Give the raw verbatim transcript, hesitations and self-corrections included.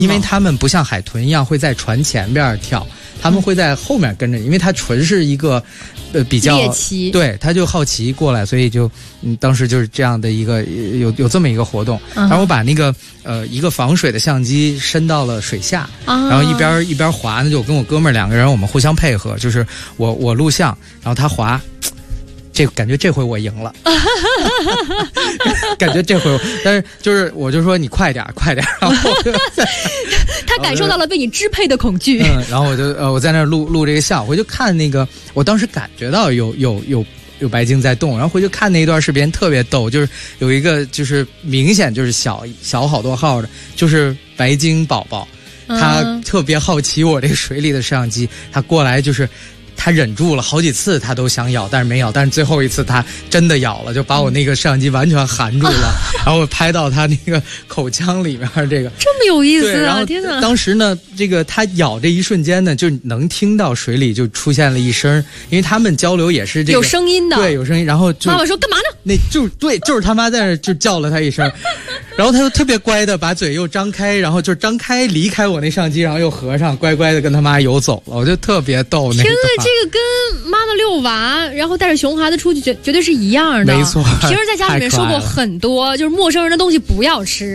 因为他们不像海豚一样会在船前边跳，他们会在后面跟着，因为它纯是一个呃比较猎奇， 对，他就好奇过来，所以就嗯当时就是这样的一个有有这么一个活动， 嗯、 然后我把那个呃一个防水的相机伸到了水下， 啊、 然后一边一边滑呢，就跟我哥们儿两个人我们互相配合，就是我我录像，然后他滑。这感觉这回我赢了，感觉这回我，但是就是我就说你快点快点，然后我就在他感受到了被你支配的恐惧， 嗯，然后我就呃我在那儿录录这个像，回去看那个，我当时感觉到有有有有白鲸在动，然后回去看那一段视频特别逗，就是有一个就是明显就是小小好多号的，就是白鲸宝宝，他特别好奇我这个水里的摄像机，他过来就是。他忍住了好几次，他都想咬，但是没咬。但是最后一次他真的咬了，就把我那个摄像机完全含住了，然后我拍到他那个口腔里面这个， 这么有意思啊！ 然后天哪！ 当时呢，这个他咬这一瞬间呢，就能听到水里就出现了一声，因为他们交流也是这个有声音的， 对，有声音。然后就妈妈说干嘛呢？ 那就对，就是他妈在那就叫了他一声，然后他又特别乖的把嘴又张开，然后就张开离开我那相机，然后又合上，乖乖的跟他妈游走了，我就特别逗。那天哪，这个跟妈妈遛娃，然后带着熊孩子出去绝绝对是一样的。 没错， 平时在家里面说过很多，就是陌生人的东西不要吃。